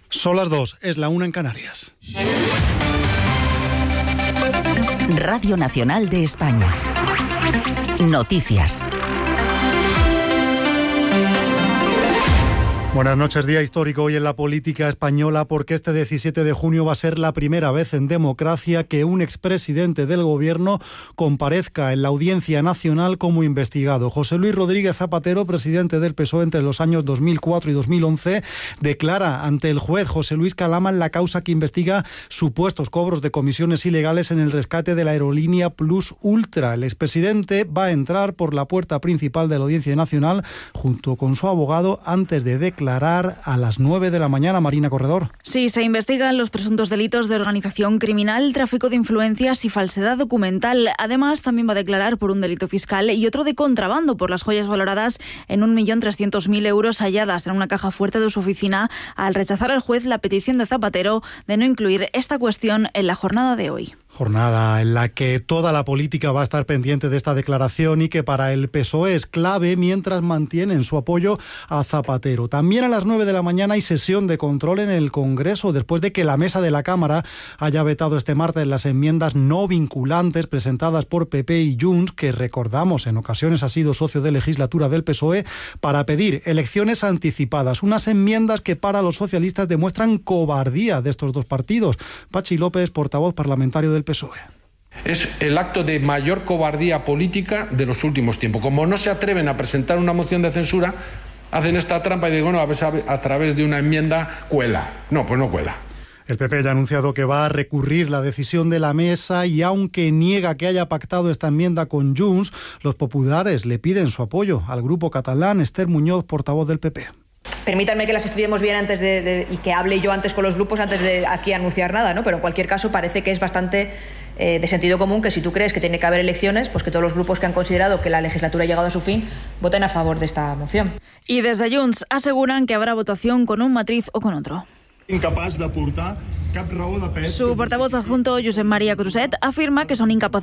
Son las 2, es la 1 en Canarias. Radio Nacional de España. Noticias. Buenas noches, día histórico hoy en la política española porque este 17 de junio va a ser la primera vez en democracia que un expresidente del gobierno comparezca en la Audiencia Nacional como investigado. José Luis Rodríguez Zapatero, presidente del PSOE entre los años 2004 y 2011, declara ante el juez José Luis Calama en la causa que investiga supuestos cobros de comisiones ilegales en el rescate de la aerolínea Plus Ultra. El expresidente va a entrar por la puerta principal de la Audiencia Nacional junto con su abogado antes de declarar a las 9 de la mañana. Marina Corredor. Sí, se investigan los presuntos delitos de organización criminal, tráfico de influencias y falsedad documental. Además, también va a declarar por un delito fiscal y otro de contrabando por las joyas valoradas en 1.300.000 euros halladas en una caja fuerte de su oficina al rechazar al juez la petición de Zapatero de no incluir esta cuestión en la jornada de hoy. Jornada en la que toda la política va a estar pendiente de esta declaración y que para el PSOE es clave mientras mantienen su apoyo a Zapatero. También a las 9 de la mañana hay sesión de control en el Congreso después de que la mesa de la Cámara haya vetado este martes las enmiendas no vinculantes presentadas por PP y Junts, que recordamos en ocasiones ha sido socio de legislatura del PSOE, para pedir elecciones anticipadas. Unas enmiendas que para los socialistas demuestran cobardía de estos dos partidos. Pachi López, portavoz parlamentario del PSOE. Es el acto de mayor cobardía política de los últimos tiempos. Como no se atreven a presentar una moción de censura, hacen esta trampa y dicen, bueno, a ver, a través de una enmienda cuela. No, pues no cuela. El PP ya ha anunciado que va a recurrir la decisión de la mesa y aunque niega que haya pactado esta enmienda con Junts, los populares le piden su apoyo al grupo catalán. Esther Muñoz, portavoz del PP. Permítanme que las estudiemos bien antes y que hable yo antes con los grupos antes de aquí anunciar nada, ¿no? Pero en cualquier caso parece que es bastante de sentido común que si tú crees que tiene que haber elecciones, pues que todos los grupos que han considerado que la legislatura ha llegado a su fin voten a favor de esta moción. Y desde Junts aseguran que habrá votación con un matiz o con otro. Incapaz de aportar cap raó de pes. Su portavoz adjunto, Josep María Cruzet, afirma que son incapaces